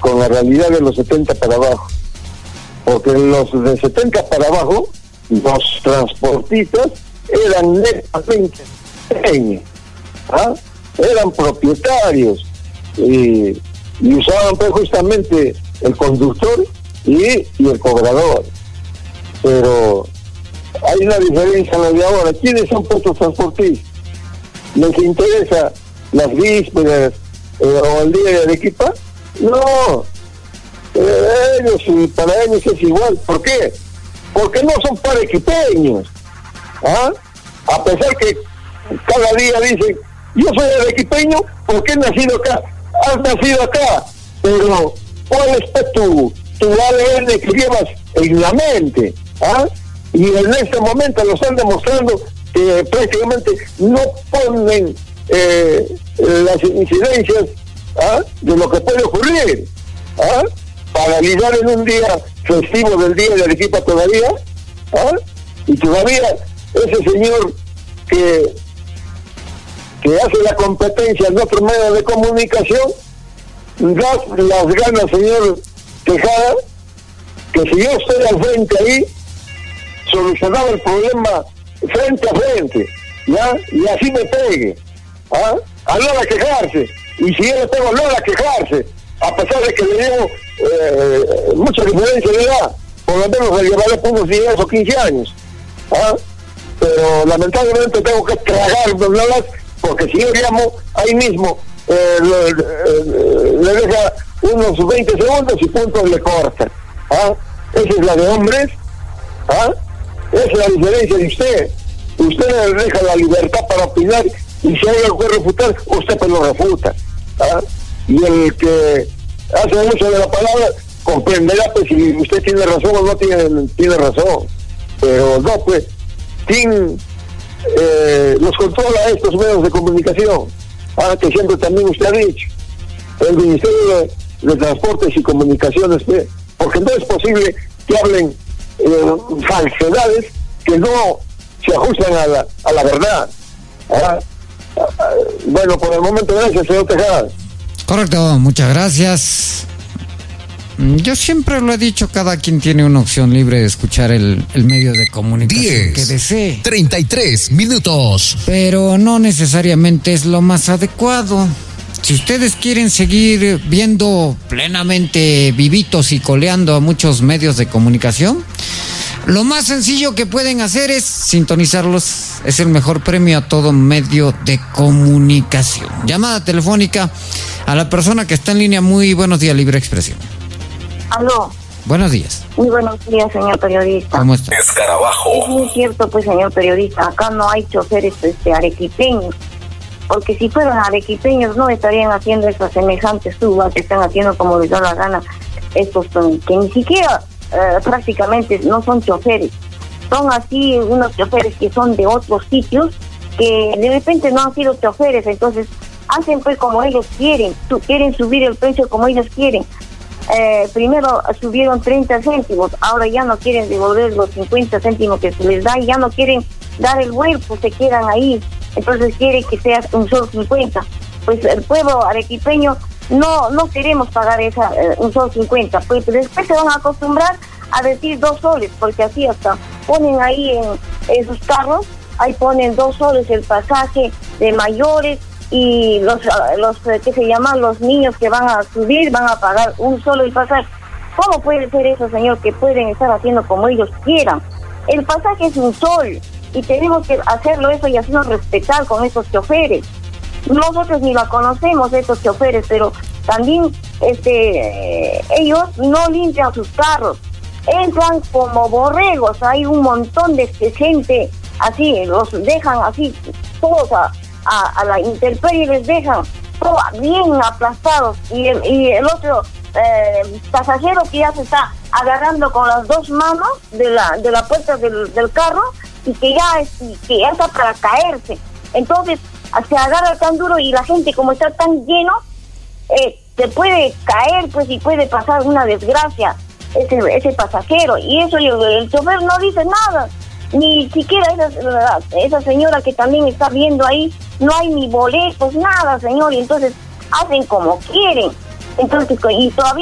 con la realidad de los 70 para abajo. Porque los de 70 para abajo, los transportistas eran netamente pequeños, ¿ah? Eran propietarios y usaban pues justamente el conductor y el cobrador. Pero hay una diferencia en la de ahora. ¿Quiénes son puestos transportistas? ¿Les interesa las vísperas o el día de Arequipa? No, para ellos es igual. ¿Por qué? Porque no son arequipeños, ¿ah? A pesar que cada día dicen, yo soy arequipeño porque he nacido acá. Has nacido acá, pero ¿cuál es tu ADN que llevas en la mente? ¿Ah? Y en este momento lo están demostrando que prácticamente no ponen las incidencias, ¿ah?, de lo que puede ocurrir, ¿ah?, paralizar en un día festivo del día de Arequipa todavía, ¿ah?, y todavía ese señor que hace la competencia en otro medio de comunicación da las ganas, señor Tejada, que si yo estoy al frente ahí, solucionaba el problema frente a frente, ¿ya? Y así me pegue, ¿ah? A no a quejarse, y si yo le pego, no a quejarse, a pesar de que le llevo mucha diferencia de edad, por lo menos le llevaré por unos 10 o 15 años, ¿ah? Pero lamentablemente tengo que tragármelas, porque si yo llamo ahí mismo, le deja unos 20 segundos y punto, le corta, ¿ah? Esa es la de hombres, ¿ah? Esa es la diferencia de usted. Usted le deja la libertad para opinar, y si hay algo que refutar, usted pues lo refuta, ¿ah? Y el que hace uso de la palabra comprenderá pues si usted tiene razón o no tiene razón. Pero no, pues, los controla estos medios de comunicación, ¿ah?, que siempre también usted ha dicho, el Ministerio de Transportes y Comunicaciones, pues, porque no es posible que hablen falsedades que no se ajustan a la verdad. Bueno, por el momento, gracias, señor Tejada. Correcto, muchas gracias. Yo siempre lo he dicho, cada quien tiene una opción libre de escuchar el medio de comunicación que desee. 33 minutos. Pero no necesariamente es lo más adecuado. Si ustedes quieren seguir viendo plenamente vivitos y coleando a muchos medios de comunicación, lo más sencillo que pueden hacer es sintonizarlos. Es el mejor premio a todo medio de comunicación. Llamada telefónica a la persona que está en línea. Muy buenos días, Libre Expresión. Aló. Buenos días. Muy buenos días, señor periodista. ¿Cómo está? Escarabajo. Es muy cierto, pues, señor periodista, acá no hay choferes arequipeños, porque si fueran arequipeños no estarían haciendo esas semejantes subas que están haciendo como les da la gana estos que ni siquiera prácticamente no son choferes, son así unos choferes que son de otros sitios que de repente no han sido choferes, entonces hacen pues como ellos quieren subir el precio como ellos quieren. Primero subieron 30 céntimos, ahora ya no quieren devolver los 50 céntimos que se les da y ya no quieren dar el vuelco, se quedan ahí, entonces quieren que sea un sol 50. Pues el pueblo arequipeño no queremos pagar un sol 50, pues después se van a acostumbrar a decir 2 soles, porque así hasta ponen ahí en sus carros, ahí ponen 2 soles el pasaje de mayores, y los que se llaman los niños que van a subir van a pagar 1 solo el pasaje. ¿Cómo puede ser eso, señor, que pueden estar haciendo como ellos quieran? El pasaje es 1 sol y tenemos que hacerlo eso y hacernos respetar con esos choferes. Nosotros ni la conocemos, estos choferes, pero también ellos no limpian sus carros, entran como borregos, hay un montón de gente así, los dejan así todos a la intemperie, les dejan todo bien aplastados, y el otro pasajero que ya se está agarrando con las 2 manos de la puerta del carro y que ya está para caerse, entonces se agarra tan duro y la gente como está tan lleno se puede caer pues y puede pasar una desgracia ese pasajero, y eso el chofer no dice nada, ni siquiera esa señora que también está viendo ahí, no hay ni boletos, nada, señor, y entonces hacen como quieren, entonces y todavía